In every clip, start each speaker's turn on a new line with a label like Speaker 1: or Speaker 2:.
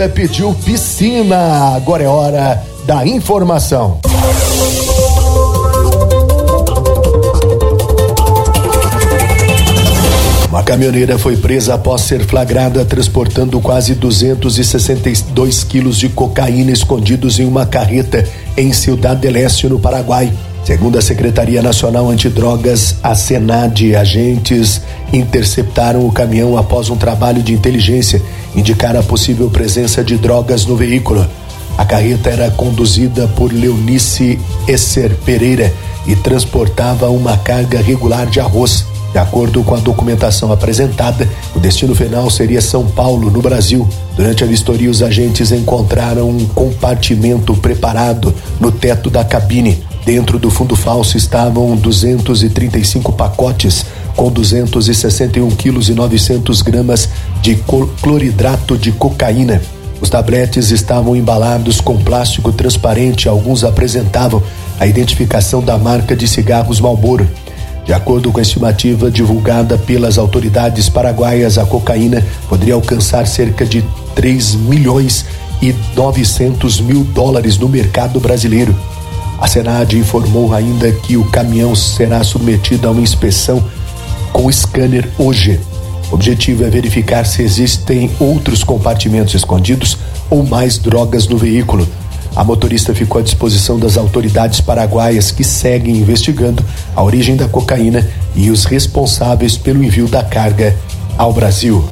Speaker 1: Pediu piscina, agora é hora da informação. Uma caminhoneira foi presa após ser flagrada transportando quase 262 quilos de cocaína escondidos em uma carreta em Ciudad del Este, no Paraguai. Segundo a Secretaria Nacional Antidrogas, a SENAD, agentes interceptaram o caminhão após um trabalho de inteligência indicar a possível presença de drogas no veículo. A carreta era conduzida por Leonice Esser Pereira e transportava uma carga regular de arroz. De acordo com a documentação apresentada, o destino final seria São Paulo, no Brasil. Durante a vistoria, os agentes encontraram um compartimento preparado no teto da cabine. Dentro do fundo falso estavam 235 pacotes com 261 quilos e 900 gramas de cloridrato de cocaína. Os tabletes estavam embalados com plástico transparente, alguns apresentavam a identificação da marca de cigarros Marlboro. De acordo com a estimativa divulgada pelas autoridades paraguaias, a cocaína poderia alcançar cerca de 3 milhões e 900 mil dólares no mercado brasileiro. A SENAD informou ainda que o caminhão será submetido a uma inspeção com scanner hoje. O objetivo é verificar se existem outros compartimentos escondidos ou mais drogas no veículo. A motorista ficou à disposição das autoridades paraguaias, que seguem investigando a origem da cocaína e os responsáveis pelo envio da carga ao Brasil.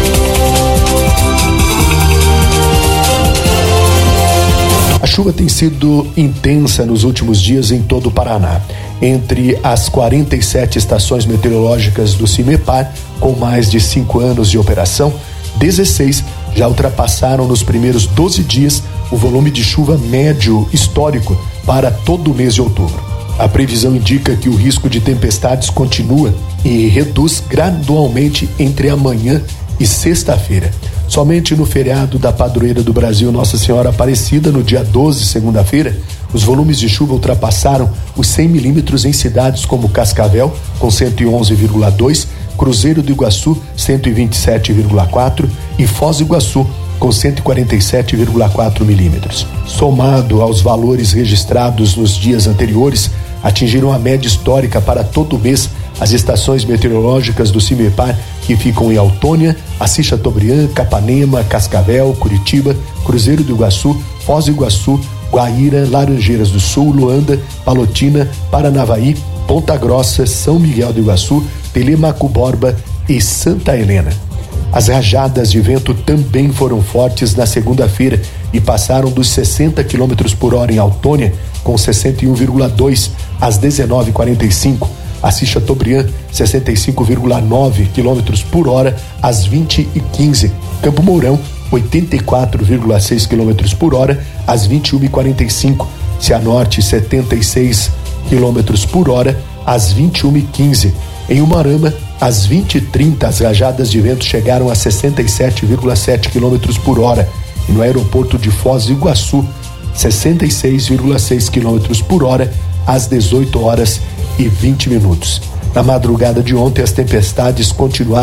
Speaker 1: A chuva tem sido intensa nos últimos dias em todo o Paraná. Entre as 47 estações meteorológicas do CIMEPAR, com mais de 5 anos de operação, 16 já ultrapassaram nos primeiros 12 dias o volume de chuva médio histórico para todo o mês de outubro. A previsão indica que o risco de tempestades continua e reduz gradualmente entre amanhã e sexta-feira. Somente no feriado da padroeira do Brasil, Nossa Senhora Aparecida, no dia 12, segunda-feira, os volumes de chuva ultrapassaram os 100 milímetros em cidades como Cascavel, com 111,2, Cruzeiro do Iguaçu, 127,4 e Foz do Iguaçu, com 147,4 milímetros. Somado aos valores registrados nos dias anteriores, atingiram a média histórica para todo o mês as estações meteorológicas do CIMEPAR, que ficam em Autônia, Assis Chateaubriand, Capanema, Cascavel, Curitiba, Cruzeiro do Iguaçu, Foz do Iguaçu, Guaíra, Laranjeiras do Sul, Luanda, Palotina, Paranavaí, Ponta Grossa, São Miguel do Iguaçu, Telemaco Borba e Santa Helena. As rajadas de vento também foram fortes na segunda-feira e passaram dos 60 km por hora em Autônia, com 61,2 às 19h45. Assis Chateaubriand, 65,9 km por hora às 20h15. Campo Mourão, 84,6 km por hora às 21h45. Cianorte, 76 km por hora às 21h15. Em Umuarama, às 20h30, as rajadas de vento chegaram a 67,7 km por hora. E no aeroporto de Foz do Iguaçu, 66,6 km por hora às 18h20. Na madrugada de ontem, as tempestades continuaram